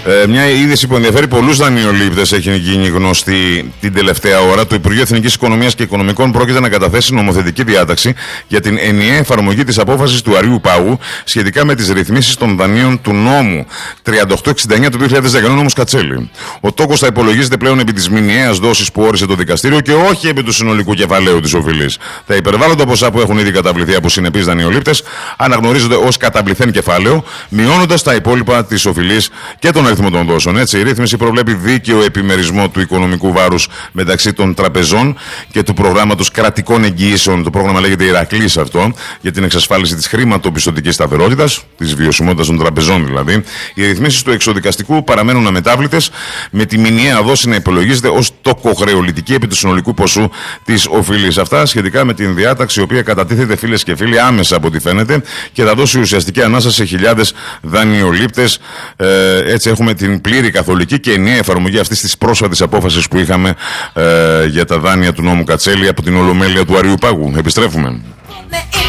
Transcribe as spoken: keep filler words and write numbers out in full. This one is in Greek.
Ε, μια είδηση που ενδιαφέρει πολλούς δανειολήπτες έχει γίνει γνωστή την τελευταία ώρα. Το Υπουργείο Εθνικής Οικονομίας και Οικονομικών πρόκειται να καταθέσει νομοθετική διάταξη για την ενιαία εφαρμογή της απόφασης του Αριού Πάγου σχετικά με τις ρυθμίσεις των δανείων του νόμου τριάντα οκτώ εξήντα εννιά του δύο χιλιάδες δέκα, νόμος Κατσέλη. Ο τόκος θα υπολογίζεται πλέον επί της μηνιαίας δόσης που όρισε το δικαστήριο και όχι επί του συνολικού κεφαλαίου της οφειλής. Τα υπερβάλλοντα ποσά που έχουν ήδη καταβληθεί από συνεπείς δανειολήπτες αναγνωρίζονται ως καταβληθέν κεφάλαιο, μειώνοντας τα υπόλοιπα της οφειλής και τον αριθμό των δόσεων. Έτσι, η ρύθμιση προβλέπει δίκαιο επιμερισμό του οικονομικού βάρους μεταξύ των τραπεζών και του προγράμματος κρατικών εγγυήσεων. Το πρόγραμμα λέγεται Ηρακλής αυτό, για την εξασφάλιση της χρηματοπιστωτικής σταθερότητας, της βιωσιμότητας των τραπεζών δηλαδή. Οι ρυθμίσεις του εξοδικαστικού παραμένουν αμετάβλητες, με τη μηνιαία δόση να υπολογίζεται ως τοκοχρεωλητική επί του συνολικού ποσού της οφειλής. Αυτά σχετικά με την διάταξη, η οποία κατατίθεται, φίλες και φίλοι, άμεσα από ό,τι φαίνεται και θα δώσει ουσιαστική ανάσταση σε χιλιάδες δανειολήπτες. Ε, έτσι, έχουμε την πλήρη καθολική και ενιαία εφαρμογή αυτής της πρόσφατης απόφασης που είχαμε ε, για τα δάνεια του νόμου Κατσέλη από την Ολομέλεια του Αριού Πάγου. Επιστρέφουμε.